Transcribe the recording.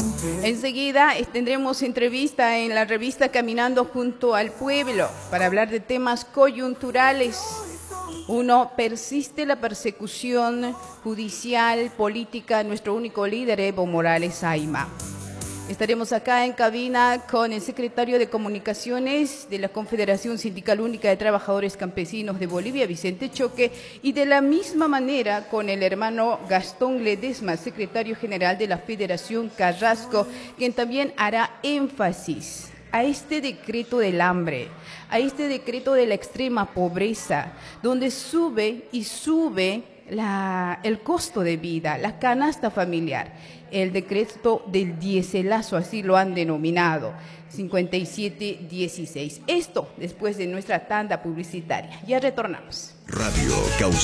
Enseguida tendremos entrevista en la revista Caminando junto al Pueblo para hablar de temas coyunturales. Uno, persiste la persecución judicial, política, nuestro único líder, Evo Morales Ayma. Estaremos acá en cabina con el secretario de Comunicaciones de la Confederación Sindical Única de Trabajadores Campesinos de Bolivia, Vicente Choque, y de la misma manera con el hermano Gastón Ledesma, secretario general de la Federación Carrasco, quien también hará énfasis a este decreto del hambre, a este decreto de la extrema pobreza, donde sube y sube el costo de vida, la canasta familiar, el decreto del diéselazo, así lo han denominado, 5716. Esto después de nuestra tanda publicitaria. Ya retornamos. Radio Causa.